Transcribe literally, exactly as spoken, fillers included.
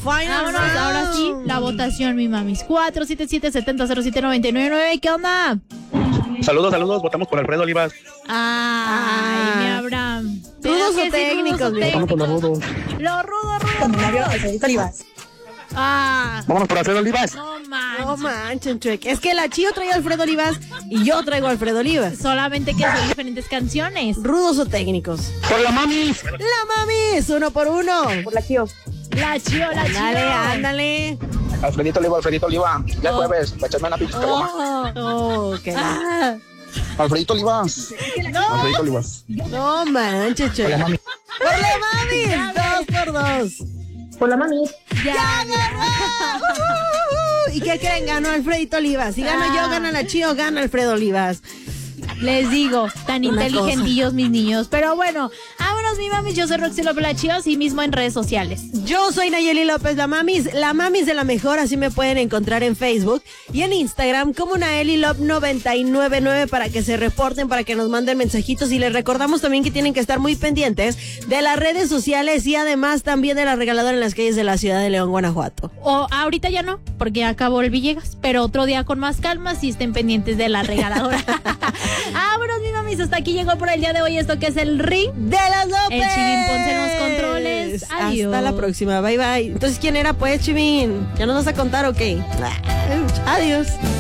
Final Vámonos, round. ahora sí, la votación, mi mamis. cuatro siete siete, siete cero cero siete nueve nueve nueve. ¿Qué onda? Saludos, saludos, votamos por Alfredo Olivas. Ay, mi Abraham. Rudos Tenía o que decir técnicos, rudos o mi amor. Vamos por los rudos. Lo rudo, rudo, Alfredito Olivas. Ah, Vámonos por Alfredo Olivas. no manches. No manchen, Chuec. Es que la Chío trae a Alfredo Olivas y yo traigo a Alfredo Olivas. Solamente que son diferentes canciones. ¿Rudos o técnicos? Por la mamis. La mamis, uno por uno. Por la Chío. La Chío, la Chío. Ándale, ándale. Alfredito Oliva, Alfredito Oliva. Ya Oh. jueves, para echarme una pinche caguama. Oh, Oh, ok. ah, Alfredito Olivas. Alfredito Olivas. No manches, Chuec. Por la mami. Por la mamis, dos por dos. Por la mami. ya. Uh, ¿Y qué creen? Ganó Alfredito Olivas. Si gano yo, gana la Chío, gana Alfredo Olivas. Les digo, tan Una inteligentillos mis niños. Pero bueno, vámonos, mi mamis. Yo soy Roxy López La Chío, así mismo en redes sociales. Yo soy Nayeli López, la mamis, la mamis de la mejor, así me pueden encontrar en Facebook y en Instagram como Nayeli Lop noventa y nueve nueve para que se reporten, para que nos manden mensajitos y les recordamos también que tienen que estar muy pendientes de las redes sociales y además también de la regaladora en las calles de la ciudad de León, Guanajuato. O ahorita ya no, porque ya acabó el Villegas, pero otro día con más calma si estén pendientes de la regaladora. Vámonos, mi mamis, hasta aquí llegó por el día de hoy esto que es el ring. ¡De las López! El Chivín Ponce en los controles. Adiós. Hasta la próxima, bye bye. Entonces, ¿quién era pues, Chivín? ¿Ya nos vas a contar o qué? Adiós.